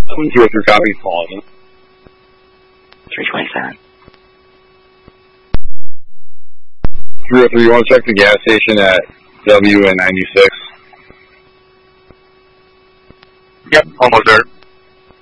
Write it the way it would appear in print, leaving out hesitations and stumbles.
203 copy, following. 327. 303, you want to check the gas station at W and 96? Yep, almost there.